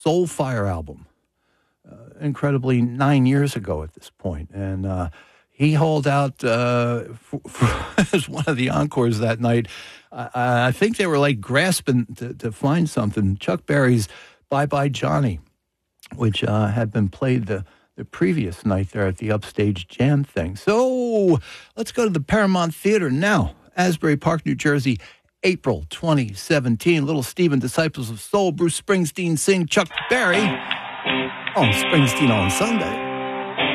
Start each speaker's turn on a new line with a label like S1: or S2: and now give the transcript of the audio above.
S1: Soulfire album. Incredibly, 9 years ago at this point. And he hauled out as one of the encores that night. I think they were like grasping to find something. Chuck Berry's Bye Bye Johnny, which had been played the previous night there at the Upstage Jam thing. So let's go to the Paramount Theater now. Asbury Park, New Jersey, April 2017. Little Steven, Disciples of Soul, Bruce Springsteen sing Chuck Berry on Springsteen on Sunday.